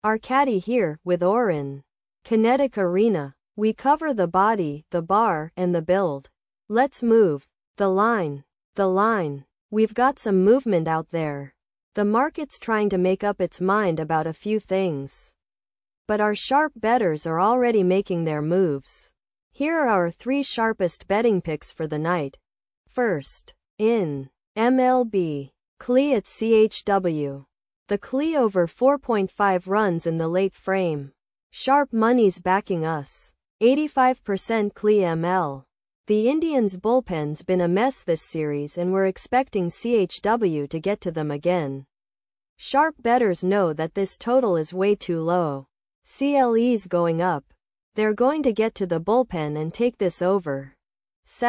Arcady here, with Orin. Kinetic Arena. We cover the body, the bar, and the build. Let's move. The line. The line. We've got some movement out there. The market's trying to make up its mind about a few things. But our sharp bettors are already making their moves. Here are our 3 sharpest betting picks for the night. First, in MLB, CLE at CHW. The CLE over 4.5 runs in the late frame. Sharp money's backing us. 85% CLE ML. The Indians' bullpen's been a mess this series and we're expecting CHW to get to them again. Sharp bettors know that this total is way too low. CLE's going up. They're going to get to the bullpen and take this over.